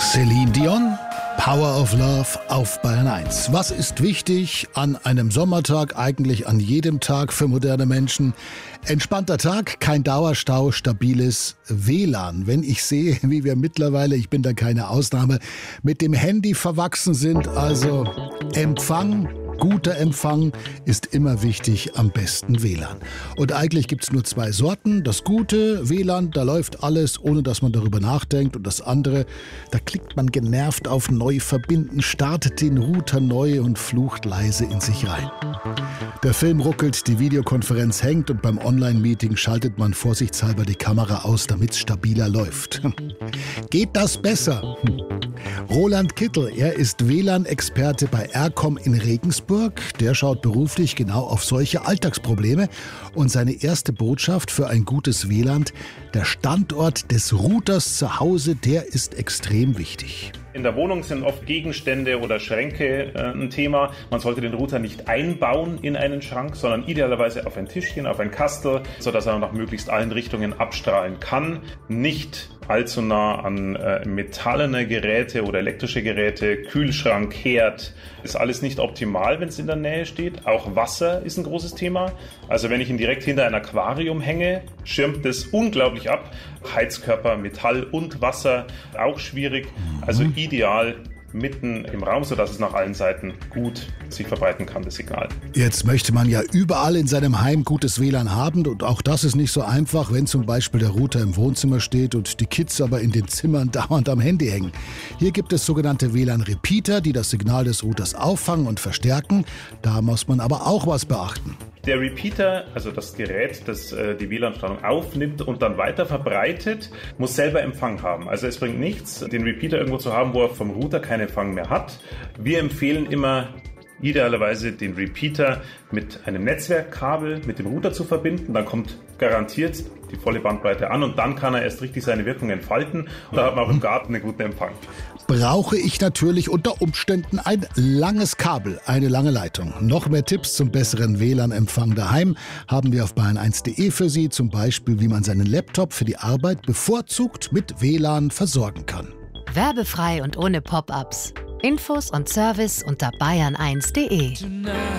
Celine Dion, Power of Love auf Bayern 1. Was ist wichtig an einem Sommertag, eigentlich an jedem Tag für moderne Menschen? Entspannter Tag, kein Dauerstau, stabiles WLAN. Wenn ich sehe, wie wir mittlerweile, ich bin da keine Ausnahme, mit dem Handy verwachsen sind, also Empfang, guter Empfang ist immer wichtig, am besten WLAN. Und eigentlich gibt es nur zwei Sorten. Das gute WLAN, da läuft alles, ohne dass man darüber nachdenkt. Und das andere, da klickt man genervt auf Neu verbinden, startet den Router neu und flucht leise in sich rein. Der Film ruckelt, die Videokonferenz hängt und beim Online-Meeting schaltet man vorsichtshalber die Kamera aus, damit es stabiler läuft. Geht das besser? Roland Kittel, er ist WLAN-Experte bei Aircom in Regensburg. Der schaut beruflich genau auf solche Alltagsprobleme. Und seine erste Botschaft für ein gutes WLAN: der Standort des Routers zu Hause, der ist extrem wichtig. In der Wohnung sind oft Gegenstände oder Schränke ein Thema. Man sollte den Router nicht einbauen in einen Schrank, sondern idealerweise auf ein Tischchen, auf ein Kastel, sodass er nach möglichst allen Richtungen abstrahlen kann. Nicht allzu nah an metallene Geräte oder elektrische Geräte, Kühlschrank, Herd, ist alles nicht optimal, wenn es in der Nähe steht. Auch Wasser ist ein großes Thema. Also wenn ich ihn direkt hinter ein Aquarium hänge, schirmt das unglaublich ab. Heizkörper, Metall und Wasser, auch schwierig. Also ideal mitten im Raum, sodass es nach allen Seiten gut sich verbreiten kann, das Signal. Jetzt möchte man ja überall in seinem Heim gutes WLAN haben und auch das ist nicht so einfach, wenn zum Beispiel der Router im Wohnzimmer steht und die Kids aber in den Zimmern dauernd am Handy hängen. Hier gibt es sogenannte WLAN-Repeater, die das Signal des Routers auffangen und verstärken. Da muss man aber auch was beachten. Der Repeater, also das Gerät, das die WLAN-Strahlung aufnimmt und dann weiter verbreitet, muss selber Empfang haben. Also es bringt nichts, den Repeater irgendwo zu haben, wo er vom Router keinen Empfang mehr hat. Wir empfehlen immer, idealerweise den Repeater mit einem Netzwerkkabel mit dem Router zu verbinden. Dann kommt garantiert die volle Bandbreite an und dann kann er erst richtig seine Wirkung entfalten. Und da hat man auch im Garten einen guten Empfang. Brauche ich natürlich unter Umständen ein langes Kabel, eine lange Leitung. Noch mehr Tipps zum besseren WLAN-Empfang daheim haben wir auf bayern1.de für Sie. Zum Beispiel, wie man seinen Laptop für die Arbeit bevorzugt mit WLAN versorgen kann. Werbefrei und ohne Pop-ups. Infos und Service unter bayern1.de.